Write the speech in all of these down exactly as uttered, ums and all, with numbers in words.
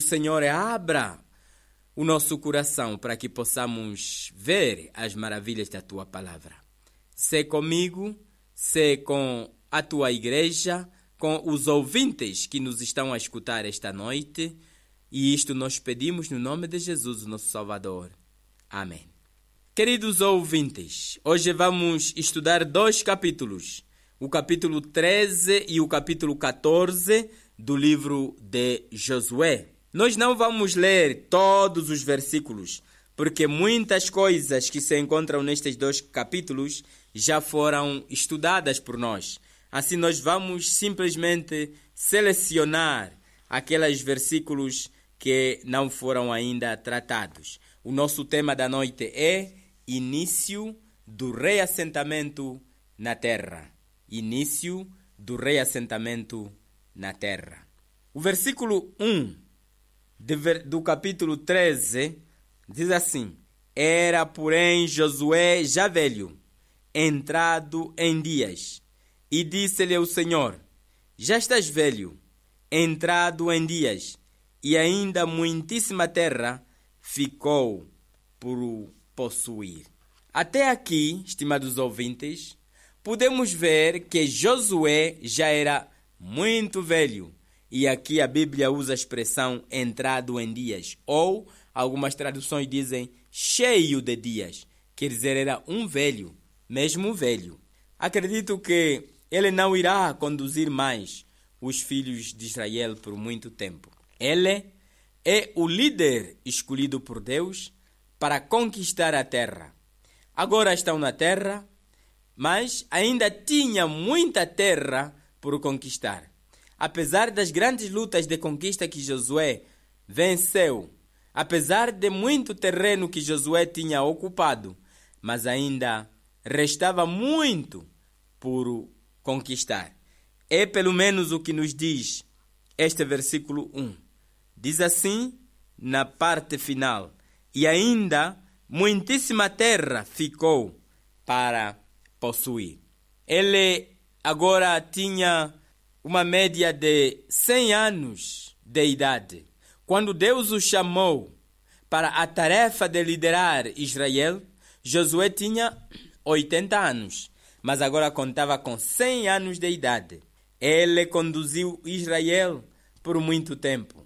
Senhor abra o nosso coração para que possamos ver as maravilhas da Tua Palavra. Sê comigo, sê com a Tua Igreja, com os ouvintes que nos estão a escutar esta noite. E isto nós pedimos no nome de Jesus, nosso Salvador. Amém. Queridos ouvintes, hoje vamos estudar dois capítulos. O capítulo treze e o capítulo catorze do livro de Josué. Nós não vamos ler todos os versículos, porque muitas coisas que se encontram nestes dois capítulos já foram estudadas por nós. Assim nós vamos simplesmente selecionar aqueles versículos que não foram ainda tratados. O nosso tema da noite é início do reassentamento na terra. Início do reassentamento na terra. O versículo um do capítulo treze diz assim: Era, porém, Josué já velho, entrado em dias, e disse-lhe o Senhor: Já estás velho, entrado em dias, e ainda muitíssima terra ficou por possuir. Até aqui, estimados ouvintes, podemos ver que Josué já era muito velho. E aqui a Bíblia usa a expressão entrado em dias. Ou algumas traduções dizem cheio de dias. Quer dizer, era um velho, mesmo velho. Acredito que ele não irá conduzir mais os filhos de Israel por muito tempo. Ele é o líder escolhido por Deus para conquistar a terra. Agora estão na terra, mas ainda tinha muita terra por conquistar. Apesar das grandes lutas de conquista que Josué venceu, apesar de muito terreno que Josué tinha ocupado, mas ainda restava muito por conquistar. É pelo menos o que nos diz este versículo um. Diz assim na parte final: E ainda muitíssima terra ficou para possuir. Ele agora tinha uma média de cem anos de idade. Quando Deus o chamou para a tarefa de liderar Israel, Josué tinha oitenta anos, mas agora contava com cem anos de idade. Ele conduziu Israel por muito tempo,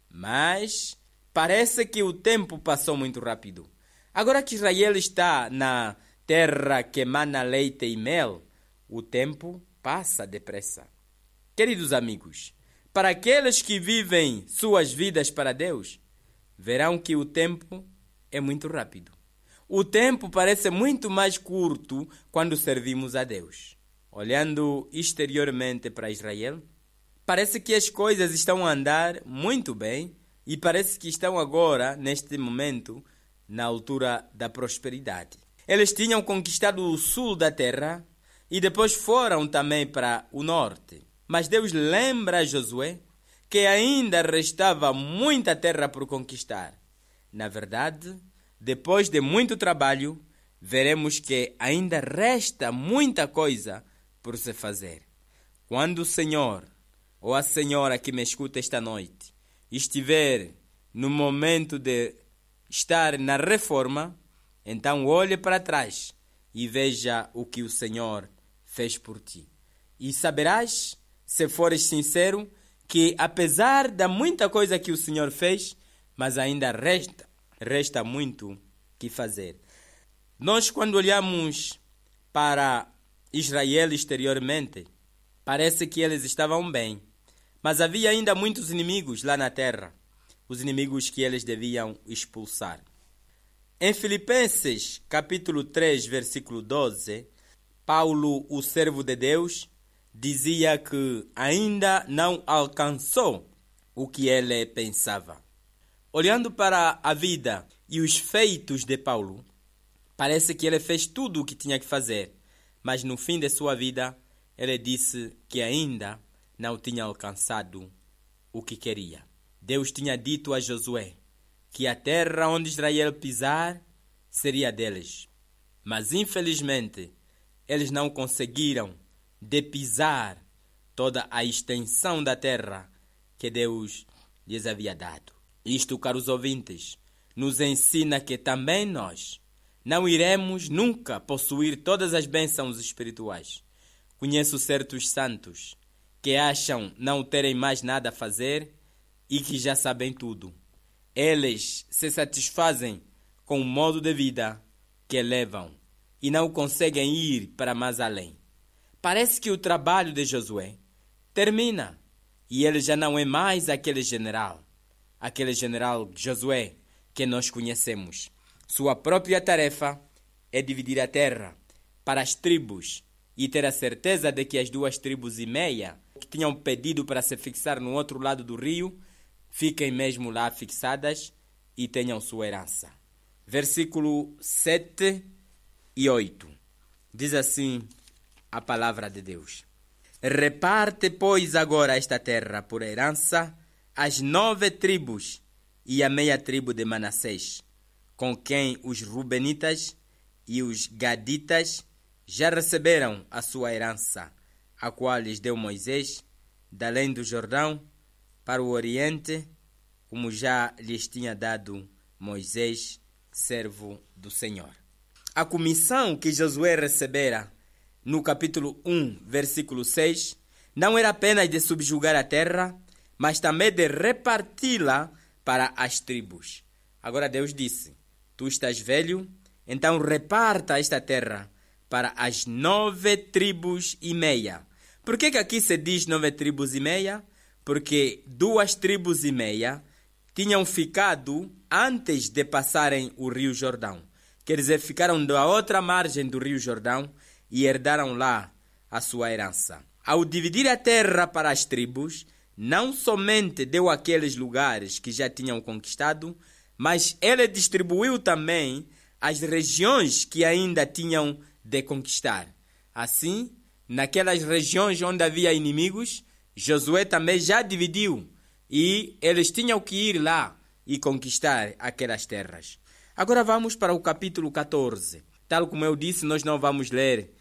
mas parece que o tempo passou muito rápido. Agora que Israel está na terra que emana leite e mel, o tempo passa depressa. Queridos amigos, para aqueles que vivem suas vidas para Deus, verão que o tempo é muito rápido. O tempo parece muito mais curto quando servimos a Deus. Olhando exteriormente para Israel, parece que as coisas estão a andar muito bem e parece que estão agora, neste momento, na altura da prosperidade. Eles tinham conquistado o sul da terra e depois foram também para o norte. Mas Deus lembra a Josué que ainda restava muita terra por conquistar. Na verdade, depois de muito trabalho, veremos que ainda resta muita coisa por se fazer. Quando o Senhor ou a Senhora que me escuta esta noite estiver no momento de estar na reforma, então olhe para trás e veja o que o Senhor fez por ti. E saberás, se fores sincero, que apesar da muita coisa que o Senhor fez, mas ainda resta, resta muito que fazer. Nós, quando olhamos para Israel exteriormente, parece que eles estavam bem, mas havia ainda muitos inimigos lá na terra, os inimigos que eles deviam expulsar. Em Filipenses, capítulo três, versículo doze, Paulo, o servo de Deus, dizia que ainda não alcançou o que ele pensava. Olhando para a vida e os feitos de Paulo, parece que ele fez tudo o que tinha que fazer, mas no fim de sua vida, ele disse que ainda não tinha alcançado o que queria. Deus tinha dito a Josué que a terra onde Israel pisar seria deles, mas infelizmente eles não conseguiram de pisar toda a extensão da terra que Deus lhes havia dado. Isto, caros ouvintes, nos ensina que também nós não iremos nunca possuir todas as bênçãos espirituais. Conheço certos santos que acham não terem mais nada a fazer e que já sabem tudo. Eles se satisfazem com o modo de vida que levam e não conseguem ir para mais além. Parece que o trabalho de Josué termina e ele já não é mais aquele general, aquele general Josué que nós conhecemos. Sua própria tarefa é dividir a terra para as tribos e ter a certeza de que as duas tribos e meia que tinham pedido para se fixar no outro lado do rio fiquem mesmo lá fixadas e tenham sua herança. Versículo sete e oito. Diz assim a palavra de Deus: reparte, pois, agora esta terra por herança as nove tribos e a meia tribo de Manassés, com quem os Rubenitas e os Gaditas já receberam a sua herança, a qual lhes deu Moisés, da além do Jordão, para o Oriente, como já lhes tinha dado Moisés, servo do Senhor. A comissão que Josué recebera no capítulo um, versículo seis, não era apenas de subjugar a terra, mas também de reparti-la para as tribos. Agora Deus disse: tu estás velho, então reparta esta terra para as nove tribos e meia. Por que que aqui se diz nove tribos e meia? Porque duas tribos e meia tinham ficado antes de passarem o Rio Jordão. Quer dizer, ficaram da outra margem do Rio Jordão e herdaram lá a sua herança. Ao dividir a terra para as tribos, não somente deu aqueles lugares que já tinham conquistado, mas ele distribuiu também as regiões que ainda tinham de conquistar. Assim, naquelas regiões onde havia inimigos, Josué também já dividiu e eles tinham que ir lá e conquistar aquelas terras. Agora vamos para o capítulo catorze. Tal como eu disse, nós não vamos ler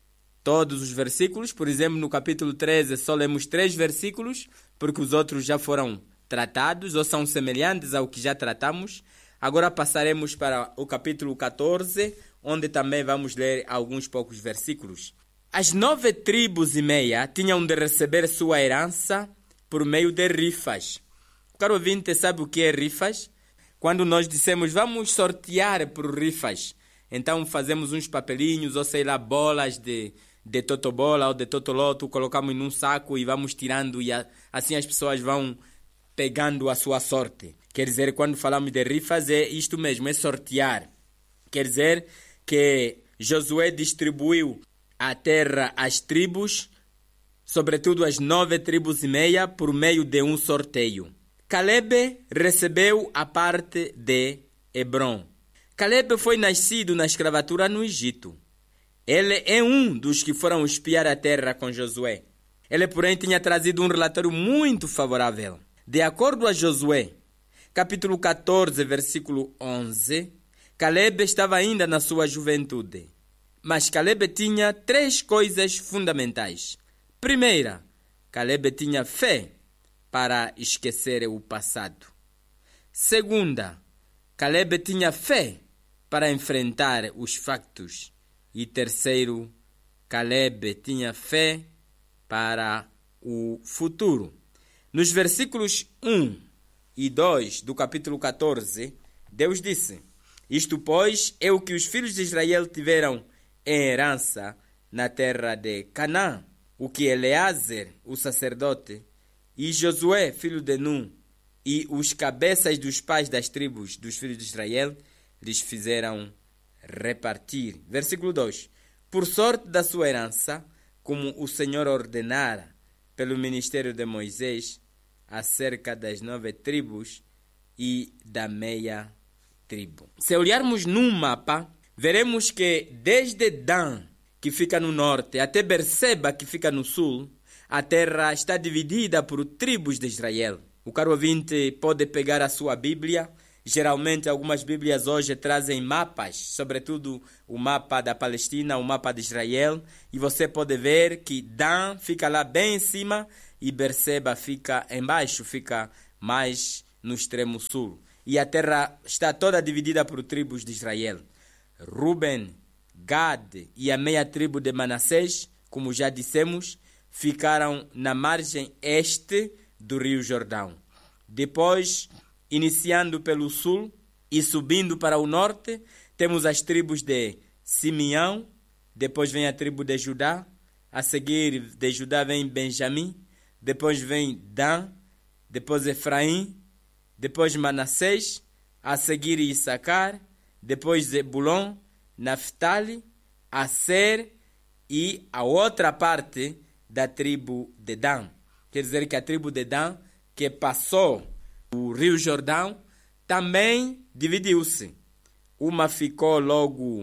todos os versículos. Por exemplo, no capítulo treze só lemos três versículos, porque os outros já foram tratados ou são semelhantes ao que já tratamos. Agora passaremos para o capítulo catorze, onde também vamos ler alguns poucos versículos. As nove tribos e meia tinham de receber sua herança por meio de rifas. O caro ouvinte sabe o que é rifas? Quando nós dissemos vamos sortear por rifas, então fazemos uns papelinhos ou sei lá, bolas de, de totobola ou de totoloto, colocamos num saco e vamos tirando e a, assim as pessoas vão pegando a sua sorte. Quer dizer, quando falamos de rifas é isto mesmo, é sortear. Quer dizer que Josué distribuiu a terra às tribos, sobretudo as nove tribos e meia, por meio de um sorteio. Caleb recebeu a parte de Hebron. Caleb foi nascido na escravatura no Egito. Ele é um dos que foram espiar a terra com Josué. Ele, porém, tinha trazido um relatório muito favorável. De acordo a Josué, capítulo catorze, versículo onze, Caleb estava ainda na sua juventude. Mas Caleb tinha três coisas fundamentais. Primeira, Caleb tinha fé para esquecer o passado. Segunda, Caleb tinha fé para enfrentar os factos. E terceiro, Caleb tinha fé para o futuro. Nos versículos um e dois do capítulo catorze, Deus disse: isto, pois, é o que os filhos de Israel tiveram em herança na terra de Canaã, o que Eleazer, o sacerdote, e Josué, filho de Nun, e os cabeças dos pais das tribos dos filhos de Israel lhes fizeram repartir. Versículo dois. Por sorte da sua herança, como o Senhor ordenara pelo ministério de Moisés, acerca das nove tribos e da meia tribo. Se olharmos num mapa, veremos que desde Dan, que fica no norte, até Berseba, que fica no sul, a terra está dividida por tribos de Israel. O caro ouvinte pode pegar a sua Bíblia. Geralmente, algumas Bíblias hoje trazem mapas, sobretudo o mapa da Palestina, o mapa de Israel, e você pode ver que Dan fica lá bem em cima e Berseba fica embaixo, fica mais no extremo sul. E a terra está toda dividida por tribos de Israel. Ruben, Gad e a meia tribo de Manassés, como já dissemos, ficaram na margem este do rio Jordão. Depois, iniciando pelo sul e subindo para o norte, temos as tribos de Simeão, depois vem a tribo de Judá, a seguir de Judá vem Benjamim, depois vem Dan, depois Efraim, depois Manassés, a seguir Issacar, depois Zebulon, Naftali, Aser e a outra parte da tribo de Dan. Quer dizer que a tribo de Dan, que passou o rio Jordão, também dividiu-se. Uma ficou logo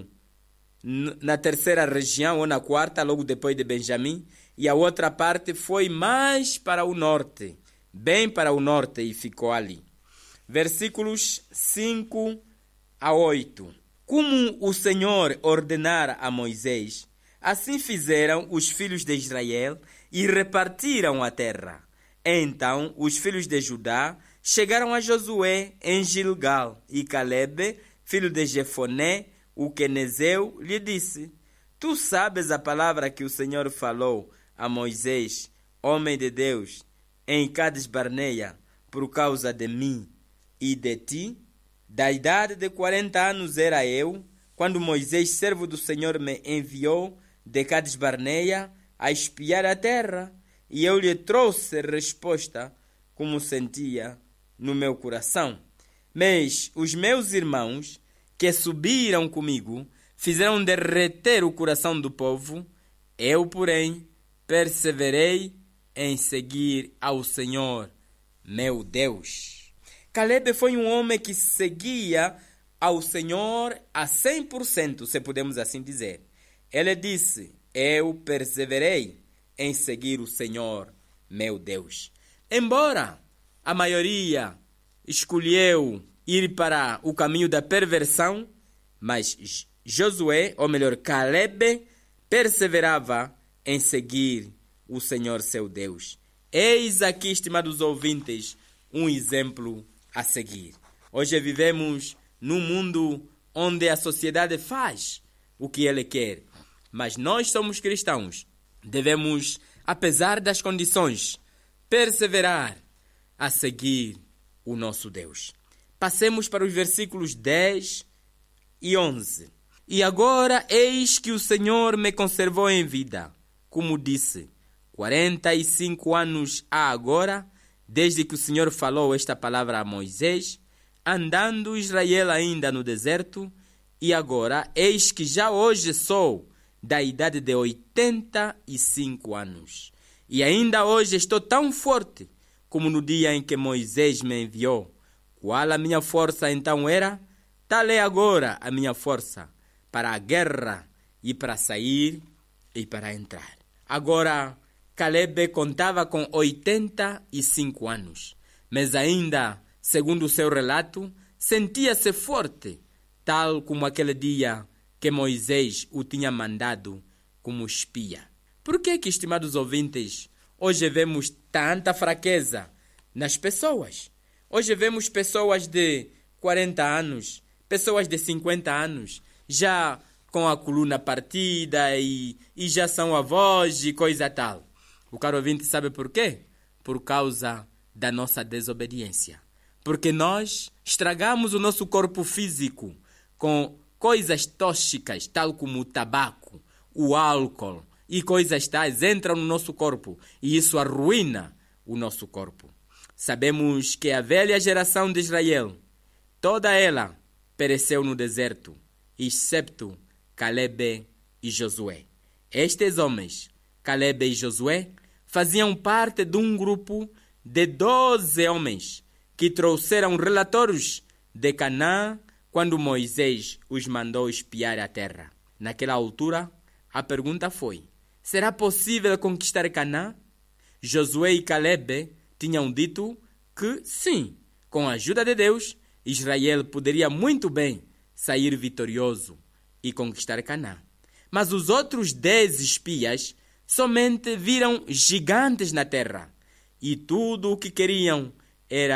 na terceira região, ou na quarta, logo depois de Benjamim, e a outra parte foi mais para o norte, bem para o norte, e ficou ali. Versículos cinco a oito. Como o Senhor ordenara a Moisés, assim fizeram os filhos de Israel e repartiram a terra. Então os filhos de Judá chegaram a Josué em Gilgal, e Calebe, filho de Jefoné, o quenezeu, lhe disse: Tu sabes a palavra que o Senhor falou a Moisés, homem de Deus, em Cades Barneia, por causa de mim e de ti? Da idade de quarenta anos era eu, quando Moisés, servo do Senhor, me enviou de Cades Barneia a espiar a terra, e eu lhe trouxe resposta como sentia no meu coração. Mas os meus irmãos, que subiram comigo, fizeram derreter o coração do povo. Eu, porém, perseverei em seguir ao Senhor, meu Deus. Calebe foi um homem que seguia ao Senhor a cem por cento, se podemos assim dizer. Ele disse: eu perseverei em seguir o Senhor, meu Deus. Embora a maioria escolheu ir para o caminho da perversão, mas Josué, ou melhor, Calebe, perseverava em seguir o Senhor seu Deus. Eis aqui, estimados ouvintes, um exemplo a seguir. Hoje vivemos num mundo onde a sociedade faz o que ele quer, mas nós somos cristãos. Devemos, apesar das condições, perseverar a seguir o nosso Deus. Passemos para os versículos dez e onze. E agora eis que o Senhor me conservou em vida, como disse, quarenta e cinco anos há agora, desde que o Senhor falou esta palavra a Moisés, andando Israel ainda no deserto, e agora eis que já hoje sou da idade de oitenta e cinco anos. E ainda hoje estou tão forte como no dia em que Moisés me enviou. Qual a minha força então era? Tal é agora a minha força para a guerra e para sair e para entrar. Agora, Calebe contava com oitenta e cinco anos, mas ainda, segundo o seu relato, sentia-se forte, tal como aquele dia que Moisés o tinha mandado como espia. Por que que, estimados ouvintes, hoje vemos tanta fraqueza nas pessoas? Hoje vemos pessoas de quarenta anos, pessoas de cinquenta anos, já com a coluna partida e, e já são avós e coisa tal. O caro ouvinte sabe por quê? Por causa da nossa desobediência. Porque nós estragamos o nosso corpo físico com coisas tóxicas, tal como o tabaco, o álcool e coisas tais entram no nosso corpo e isso arruína o nosso corpo. Sabemos que a velha geração de Israel, toda ela pereceu no deserto, excepto Calebe e Josué. Estes homens, Calebe e Josué, faziam parte de um grupo de doze homens que trouxeram relatórios de Canaã quando Moisés os mandou espiar a terra. Naquela altura, a pergunta foi: será possível conquistar Canaã? Josué e Calebe tinham dito que sim, com a ajuda de Deus, Israel poderia muito bem sair vitorioso e conquistar Canaã. Mas os outros dez espias somente viram gigantes na terra e tudo o que queriam era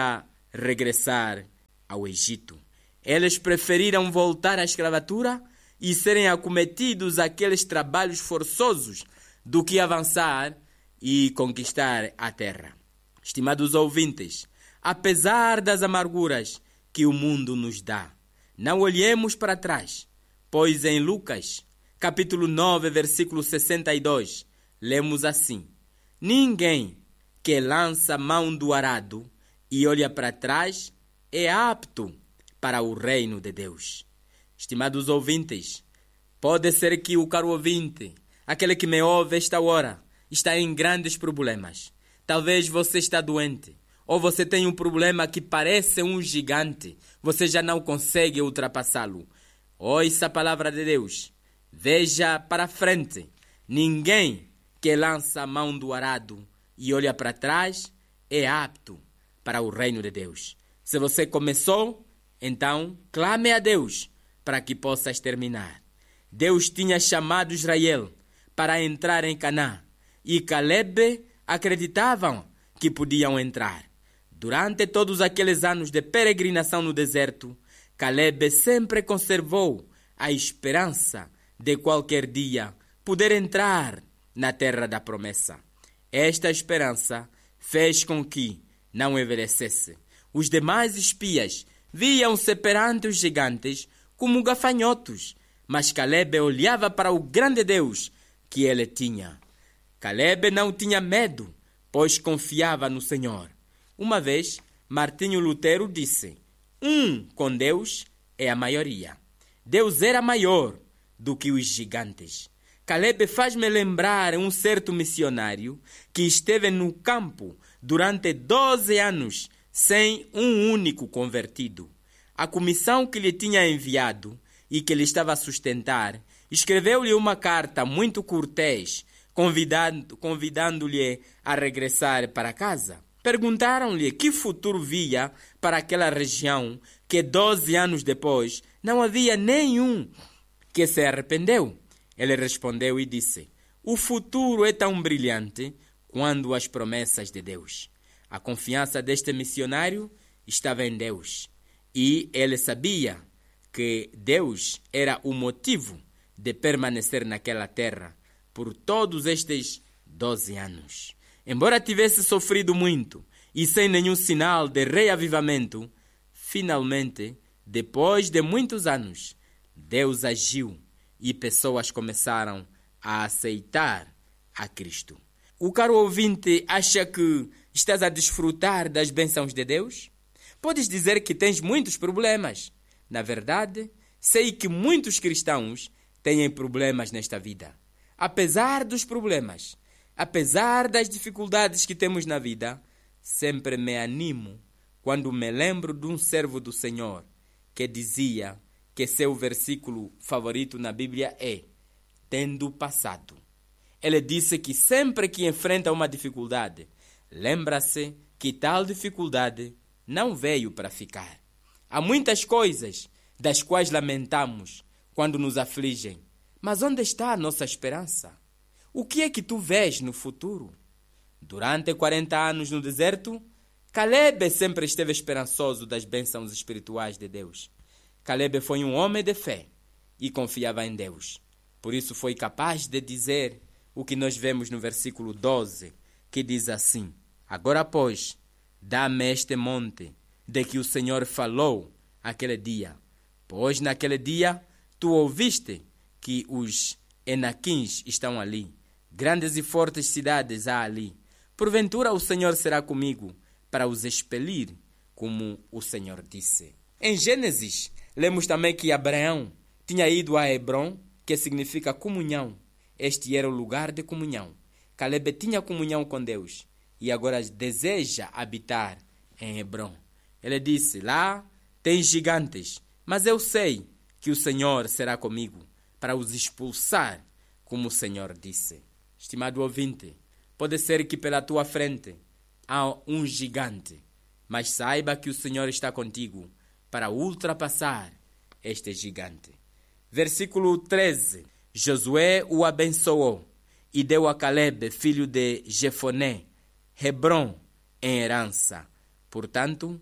regressar ao Egito. Eles preferiram voltar à escravatura e serem acometidos àqueles trabalhos forçosos do que avançar e conquistar a terra. Estimados ouvintes, apesar das amarguras que o mundo nos dá, não olhemos para trás, pois em Lucas, capítulo nove, versículo sessenta e dois, lemos assim: ninguém que lança a mão do arado e olha para trás é apto para o reino de Deus. Estimados ouvintes, pode ser que o caro ouvinte, aquele que me ouve esta hora, está em grandes problemas. Talvez você está doente, ou você tem um problema que parece um gigante, você já não consegue ultrapassá-lo. Ouça a palavra de Deus, veja para frente. Ninguém que lança a mão do arado e olha para trás é apto para o reino de Deus. Se você começou, então clame a Deus para que possas terminar. Deus tinha chamado Israel para entrar em Canaã e Caleb acreditavam que podiam entrar. Durante todos aqueles anos de peregrinação no deserto, Caleb sempre conservou a esperança de qualquer dia poder entrar na terra da promessa. Esta esperança fez com que não envelhecesse. Os demais espias viam-se perante os gigantes como gafanhotos, mas Caleb olhava para o grande Deus que ele tinha. Caleb não tinha medo, pois confiava no Senhor. Uma vez, Martinho Lutero disse: um com Deus é a maioria. Deus era maior do que os gigantes. Caleb faz-me lembrar um certo missionário que esteve no campo durante doze anos sem um único convertido. A comissão que lhe tinha enviado e que lhe estava a sustentar escreveu-lhe uma carta muito cortês, convidando, convidando-lhe a regressar para casa. Perguntaram-lhe que futuro via para aquela região que doze anos depois não havia nenhum que se arrependeu. Ele respondeu e disse: o futuro é tão brilhante quanto as promessas de Deus. A confiança deste missionário estava em Deus e ele sabia que Deus era o motivo de permanecer naquela terra por todos estes doze anos. Embora tivesse sofrido muito e sem nenhum sinal de reavivamento, finalmente, depois de muitos anos, Deus agiu e pessoas começaram a aceitar a Cristo. O caro ouvinte acha que estás a desfrutar das bênçãos de Deus? Podes dizer que tens muitos problemas. Na verdade, sei que muitos cristãos têm problemas nesta vida. Apesar dos problemas, apesar das dificuldades que temos na vida, sempre me animo quando me lembro de um servo do Senhor que dizia que seu versículo favorito na Bíblia é: tendo passado. Ele disse que sempre que enfrenta uma dificuldade, lembra-se que tal dificuldade não veio para ficar. Há muitas coisas das quais lamentamos quando nos afligem, mas onde está a nossa esperança? O que é que tu vês no futuro? Durante quarenta anos no deserto, Caleb sempre esteve esperançoso das bênçãos espirituais de Deus. Caleb foi um homem de fé e confiava em Deus. Por isso foi capaz de dizer o que nós vemos no versículo doze, que diz assim: agora, pois, dá-me este monte de que o Senhor falou aquele dia, pois naquele dia tu ouviste que os Enaquins estão ali, grandes e fortes cidades há ali. Porventura o Senhor será comigo para os expelir, como o Senhor disse. Em Gênesis, lemos também que Abraão tinha ido a Hebrom, que significa comunhão. Este era o lugar de comunhão. Caleb tinha comunhão com Deus e agora deseja habitar em Hebrom. Ele disse: lá tem gigantes, mas eu sei que o Senhor será comigo para os expulsar, como o Senhor disse. Estimado ouvinte, pode ser que pela tua frente há um gigante, mas saiba que o Senhor está contigo para ultrapassar este gigante. Versículo treze. Josué o abençoou e deu a Caleb, filho de Jefoné, Hebrom em herança. Portanto,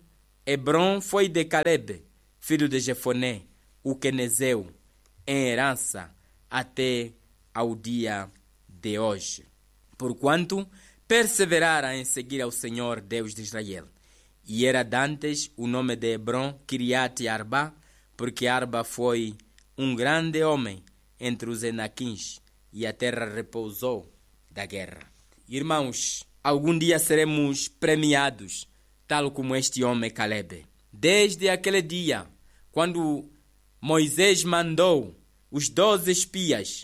Hebron foi de Caleb, filho de Jefoné, o quenezeu, em herança até ao dia de hoje, porquanto perseverara em seguir ao Senhor Deus de Israel. E era dantes o nome de Hebron Kiriat Arba, porque Arba foi um grande homem entre os enaquins, e a terra repousou da guerra. Irmãos, algum dia seremos premiados, tal como este homem Caleb. Desde aquele dia, quando Moisés mandou os doze espias,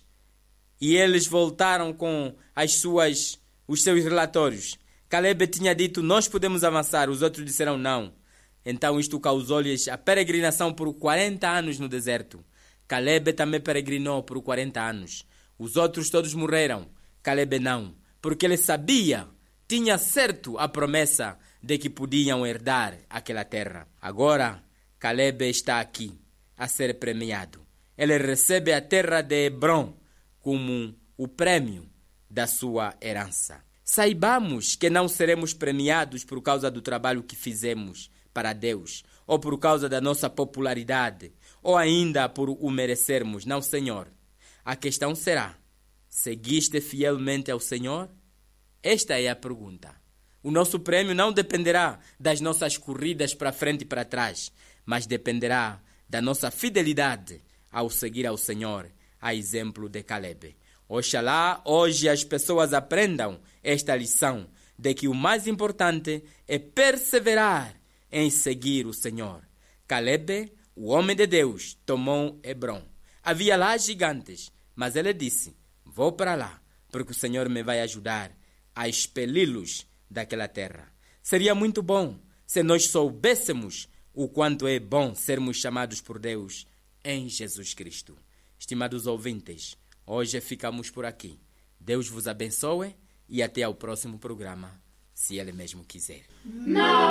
e eles voltaram com as suas, os seus relatórios, Caleb tinha dito, nós podemos avançar, os outros disseram não. Então isto causou-lhes a peregrinação por quarenta anos no deserto. Caleb também peregrinou por quarenta anos. Os outros todos morreram, Caleb não, porque ele sabia, tinha certo a promessa de que podiam herdar aquela terra. Agora, Caleb está aqui a ser premiado. Ele recebe a terra de Hebron como o prêmio da sua herança. Saibamos que não seremos premiados por causa do trabalho que fizemos para Deus, ou por causa da nossa popularidade, ou ainda por o merecermos. Não, Senhor. A questão será, seguiste fielmente ao Senhor? Esta é a pergunta. O nosso prêmio não dependerá das nossas corridas para frente e para trás, mas dependerá da nossa fidelidade ao seguir ao Senhor, a exemplo de Caleb. Oxalá hoje as pessoas aprendam esta lição de que o mais importante é perseverar em seguir o Senhor. Caleb, o homem de Deus, tomou Hebron. Havia lá gigantes, mas ele disse, vou para lá, porque o Senhor me vai ajudar a expeli-los daquela terra. Seria muito bom se nós soubéssemos o quanto é bom sermos chamados por Deus em Jesus Cristo. Estimados ouvintes, hoje ficamos por aqui. Deus vos abençoe e até ao próximo programa, se Ele mesmo quiser. Não.